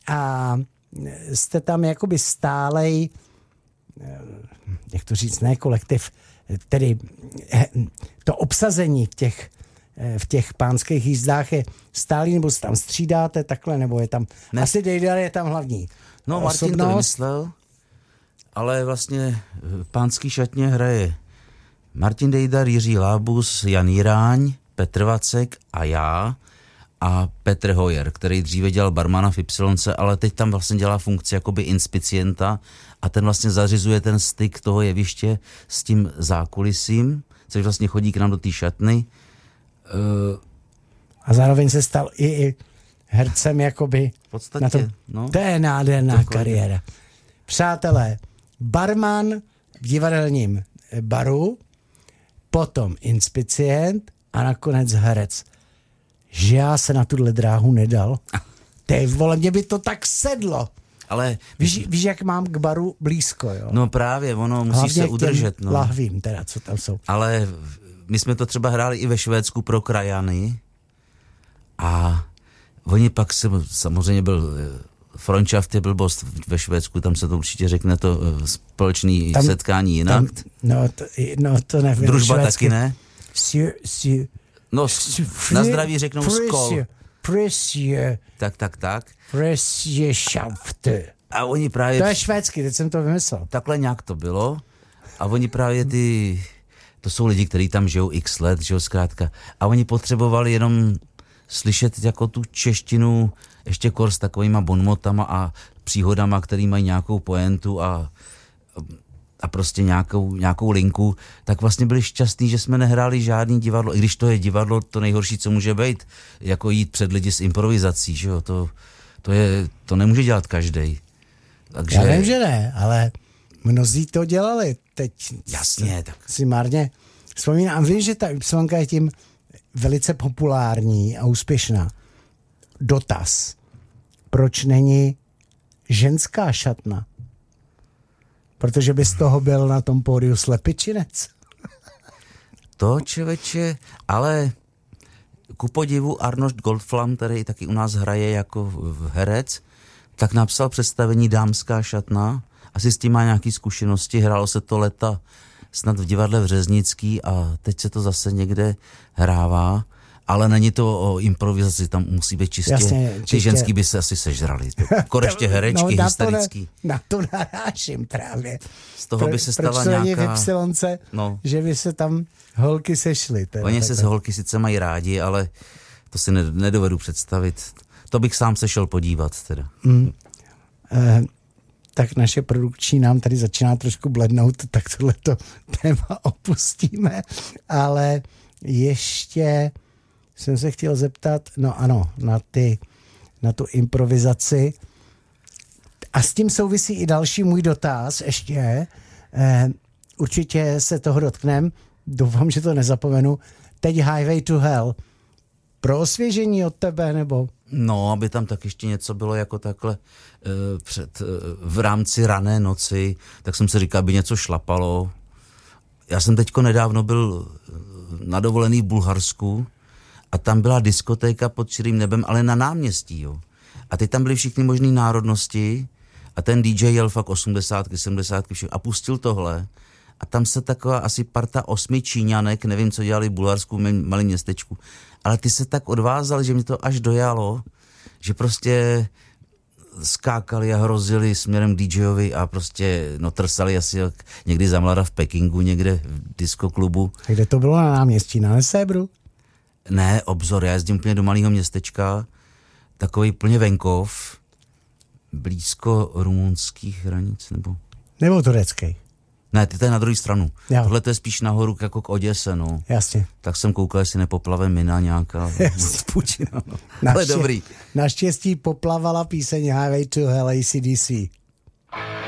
a jste tam jakoby stálej, jak to říct, ne kolektiv, tedy to obsazení v těch pánských jízdách je stálý, nebo se tam střídáte takhle, nebo je tam, ne. Asi Dejdar je tam hlavní. No Martin to vymyslel, ale vlastně pánský šatně hraje Martin Dejdar, Jiří Lábus, Jan Jiráň, Petr Vacek a já a Petr Hojer, který dříve dělal barmana v Ypsilonce, ale teď tam vlastně dělá funkci jakoby inspicienta a ten vlastně zařizuje ten styk toho jeviště s tím zákulisím, což vlastně chodí k nám do té šatny. A zároveň se stal i hercem jakoby. V podstatě, to je nádherná kariéra. Přátelé, barman v divadelním baru, potom inspicient a nakonec herec. Že já se na tuhle dráhu nedal. Ty vole, mě by to tak sedlo. Ale víš, jak mám k baru blízko, jo? No právě, ono musí hlavně se udržet. No. Lahvím teda, co tam jsou. Ale my jsme to třeba hráli i ve Švédsku pro krajany a oni pak samozřejmě byl Freundschaft je blbost ve Švédsku, tam se to určitě řekne to společný setkání jinak. To nevím. Družba švédsky. Taky ne? No, na zdraví řeknou skol. Tak. Presjeschaft. A oni právě... To je švédsky, teď jsem to vymyslel. Takhle nějak to bylo. A oni právě to jsou lidi, kteří tam žijou x let, žijou zkrátka. A oni potřebovali jenom slyšet jako tu češtinu ještě kor s takovýma bonmotama a příhodama, který mají nějakou pointu a prostě nějakou linku, tak vlastně byli šťastní, že jsme nehráli žádný divadlo. I když to je divadlo, to nejhorší, co může být, jako jít před lidi s improvizací, že jo, to nemůže dělat každej. Takže... Já vím, že ne, ale mnozí to dělali. Teď jasně, tak si marně vzpomínám. Vím, že ta Ypsilonka je tím velice populární a úspěšná. Dotaz. Proč není ženská šatna? Protože by z toho byl na tom pódiu Slepičinec. To, člověče, ale ku podivu Arnošt Goldflam, který taky u nás hraje jako herec, tak napsal představení Dámská šatna. Asi s tím má nějaký zkušenosti, hrálo se to leta snad v divadle v Řeznický a teď se to zase někde hrává. Ale není to o improvizaci, tam musí být čistě. Jasně, ty ženský by se asi sežrali. Koreště herečky, hysterický. Na to narážím právě. Z toho by se stala nějaká... Proč to není v Ypsilonce, že by se tam holky sešly. Oni se z holky sice mají rádi, ale to si nedovedu představit. To bych sám se šel podívat teda. Tak naše produkční nám tady začíná trošku blednout, tak tohleto téma opustíme, ale ještě jsem se chtěl zeptat, na tu improvizaci. A s tím souvisí i další můj dotaz ještě. Určitě se toho dotknem. Doufám, že to nezapomenu. Teď Highway to Hell. Pro osvěžení od tebe, nebo? No, aby tam tak ještě něco bylo jako takhle v rámci rané noci, tak jsem si říkal, aby něco šlapalo. Já jsem teďko nedávno byl na dovolený v Bulharsku a tam byla diskotéka pod širým nebem, ale na náměstí, jo. A teď tam byly všichni možný národnosti a ten DJ jel fakt 80, 70 a pustil tohle. A tam se taková asi parta 8 Číňanek, nevím, co dělali v Bulharsku, v malém městečku, ale ty se tak odvázali, že mě to až dojalo, že prostě skákali a hrozili směrem k DJovi a prostě trsali asi jak někdy za mlada v Pekingu, někde v diskoklubu. A kde to bylo na náměstí? Na Nesébru? Ne, Obzor, já jezdím úplně do malého městečka, takový plně venkov, blízko rumunských hranic, Nebo tureckých. Ne, to je na druhou stranu. Jo. Tohle to je spíš nahoru jako k Oděse, no. Jasně. Tak jsem koukal, jestli nepoplave mina nějaká z Pučina, no. Ale dobrý. Naštěstí poplavala píseň Highway to Hell AC/DC.